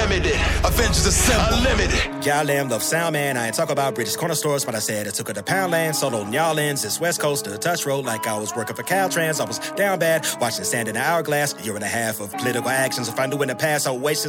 Unlimited. Avengers Assemble. Unlimited. Y'all love sound, man. I ain't talk about British corner stores, but I said I took her to Poundland, solo in Y'all ends. It's West Coast to Touch Road like I was working for Caltrans. I was down bad, watching sand in the hourglass. A year and a half of political actions. If I knew in the past, I wasted